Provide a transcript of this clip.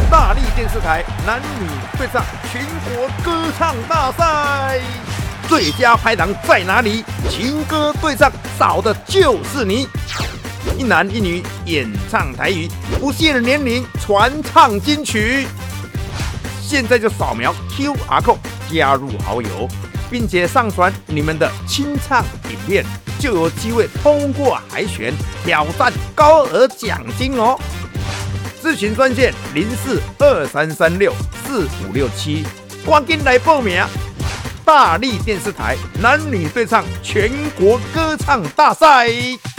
大力电视台男女对唱全国歌唱大赛，最佳拍档在哪里？情歌对唱少的就是你。一男一女演唱台语，不限年龄，传唱金曲。现在就扫描 QR code 加入好友，并且上传你们的清唱影片，就有机会通过海选，挑战高额奖金哦。咨询专线0423364567，赶紧来报名！大力电视台男女对唱全国歌唱大赛。